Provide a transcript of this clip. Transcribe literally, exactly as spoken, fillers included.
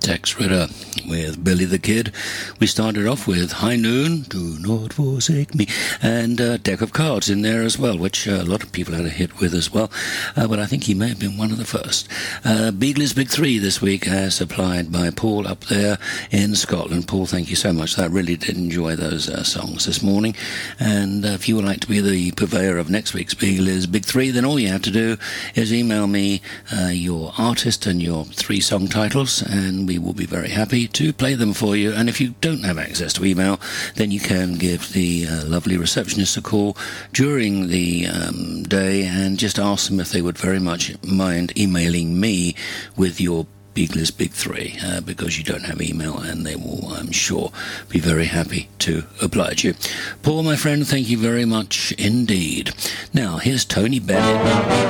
Tex Ritter with Billy the Kid. We started off with High Noon, Do Not Forsake Me, and uh, Deck of Cards in there as well, which uh, a lot of people had a hit with as well, uh, but I think he may have been one of the first. Uh, Beagley's Big Three this week, as supplied by Paul up there in Scotland. Paul, thank you so much. I really did enjoy those uh, songs this morning, and uh, if you would like to be the purveyor of next week's Beagley's Big Three, then all you have to do is email me uh, your artist and your three song titles, and we will be very happy to play them for you. And if you don't have access to email, then you can give the uh, lovely receptionist a call during the um, day and just ask them if they would very much mind emailing me with your Beagley's Big Three, uh, because you don't have email, and they will, I'm sure, be very happy to oblige you. Paul, my friend, thank you very much indeed. Now, here's Tony Bennett.